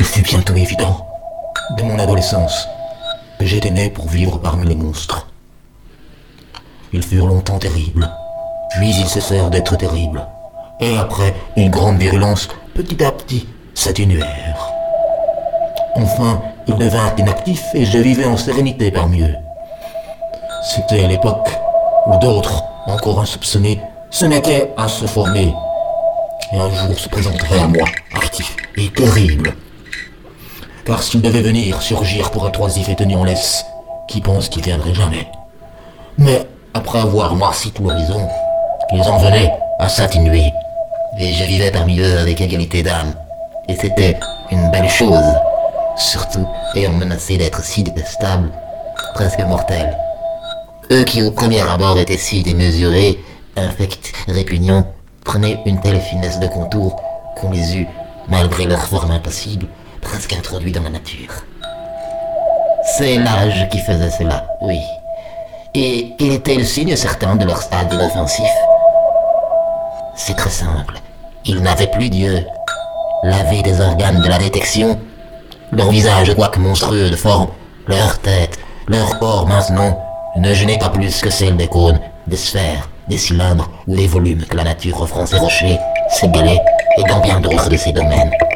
fut bientôt évident, dès mon adolescence, que j'étais né pour vivre parmi les monstres. Ils furent longtemps terribles, puis ils cessèrent d'être terribles, et après une grande virulence, petit à petit, s'atténuèrent. Enfin, ils devinrent inactifs et je vivais en sérénité parmi eux. C'était l'époque où d'autres, encore insoupçonnés, se mettaient à se former. Et un jour se présenterait à moi, actif et terrible. Car s'ils devaient venir surgir pour un oisif et tenu en laisse, qui pense qu'il viendrait jamais. Mais, après avoir noirci tout l'horizon, ils en venaient à s'atténuer. Et je vivais parmi eux avec égalité d'âme. Et c'était une belle chose. Surtout ayant menacé d'être si détestables, presque mortels. Eux qui au premier abord étaient si démesurés, infects, répugnants, prenaient une telle finesse de contour qu'on les eût, malgré leur forme impassible, presque introduits dans la nature. C'est l'âge qui faisait cela, oui. Et quel était le signe certain de leur stade inoffensif? C'est très simple. Ils n'avaient plus d'yeux. Lavés des organes de la détection, leur visage quoique monstrueux de forme, leur tête, leur corps maintenant, ne gênait pas plus que celle des cônes, des sphères, des cylindres ou des volumes que la nature offre en ses rochers, ses galets et dans bien d'autres de ses domaines.